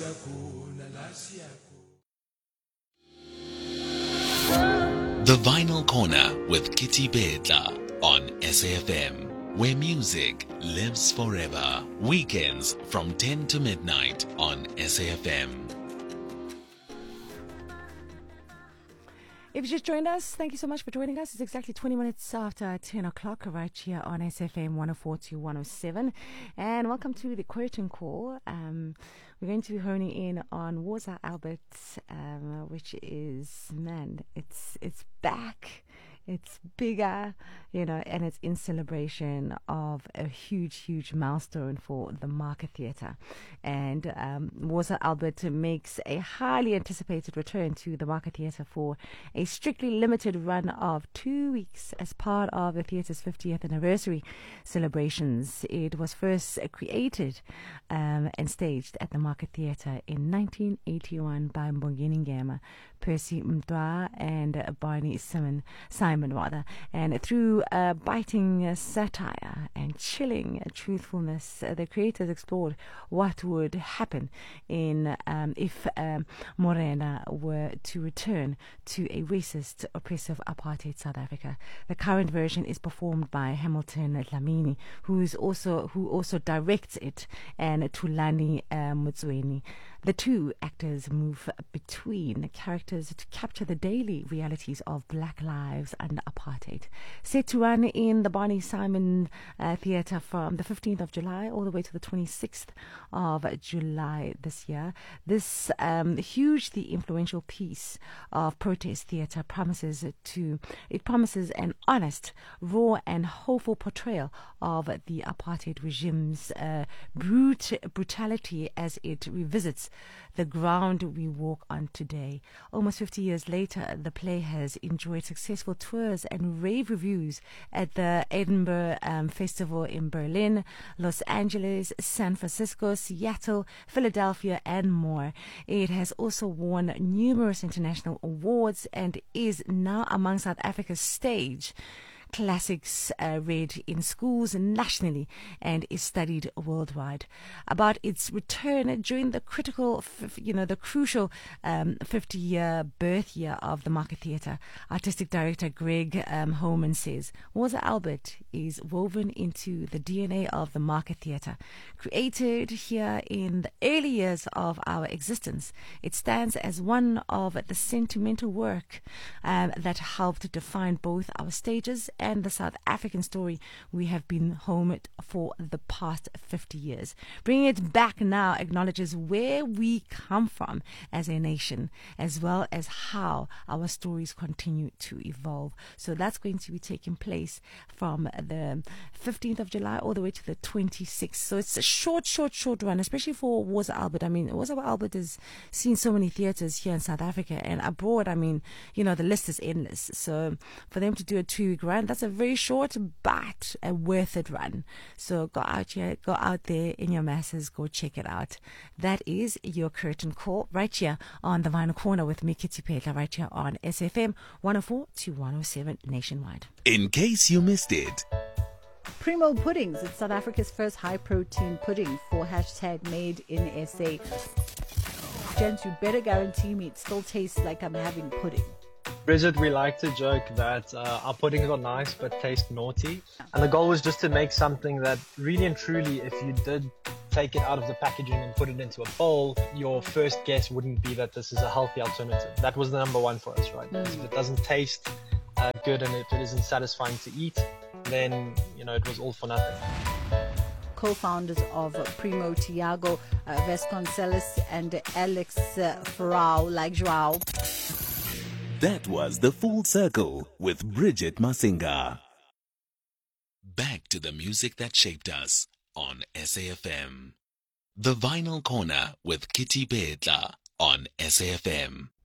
The Vinyl Corner with Kitty Bedla on SAFM, where music lives forever. Weekends from 10 to midnight on SAFM. If you just joined us, thank you so much for joining us. It's exactly 20 minutes after 10 o'clock right here on SFM 104 to 107. And welcome to the Curtain Call. We're going to be honing in on Woza Albert, which is, man, it's back. It's bigger, and it's in celebration of a huge milestone for the Market Theatre. And Woza Albert makes a highly anticipated return to the Market Theatre for a strictly limited run of 2 weeks as part of the theatre's 50th anniversary celebrations. It was first created and staged at the Market Theatre in 1981 by Mbongeni Ngema, Percy Mdwa, and Barney Simon, and through biting satire and chilling truthfulness, the creators explored what would happen if Morena were to return to a racist, oppressive apartheid South Africa. The current version is performed by Hamilton Dlamini, who also directs it, and Thulani Motsweni. The two actors move between characters to capture the daily realities of black lives under apartheid. Set to run in the Barney Simon Theatre from the 15th of July all the way to the 26th of July this year. This hugely influential piece of protest theatre promises an honest, raw and hopeful portrayal of the apartheid regime's brutality as it revisits the ground we walk on today. Almost 50 years later, the play has enjoyed successful tours and rave reviews at the Edinburgh Festival in Berlin, Los Angeles, San Francisco, Seattle, Philadelphia, and more. It has also won numerous international awards and is now among South Africa's stage classics read in schools nationally and is studied worldwide. About its return during the crucial 50-year birth year of the Market Theatre, Artistic Director Greg Holman says, Woza Albert is woven into the DNA of the Market Theatre. Created here in the early years of our existence, it stands as one of the sentimental work that helped define both our stages and the South African story we have been home for the past 50 years. Bringing it back now acknowledges where we come from as a nation, as well as how our stories continue to evolve. So that's going to be taking place from the 15th of July all the way to the 26th. So it's a short run, especially for Woza Albert. I mean, Woza Albert has seen so many theatres here in South Africa and abroad. I mean, the list is endless. So for them to do a 2-week run, that's a very short but a worth it run. So go out there in your masses, go check it out. That is your curtain call right here on the Vinyl Corner with me, Kitty Pedla, right here on SFM 104 to 107 nationwide. In case you missed it, Primo Puddings. It's South Africa's first high-protein pudding for #made in SA. Gents, you better guarantee me it still tastes like I'm having pudding. Bridget, we like to joke that our puddings are nice but taste naughty. And the goal was just to make something that really and truly, if you did take it out of the packaging and put it into a bowl, your first guess wouldn't be that this is a healthy alternative. That was the number one for us, right? If it doesn't taste good and if it isn't satisfying to eat, then, it was all for nothing. Co-founders of Primo, Tiago Vasconcelos and Alex Frau, like Joao. That was The Full Circle with Bridget Masinga. Back to the music that shaped us on SAFM. The Vinyl Corner with Kitty Bedla on SAFM.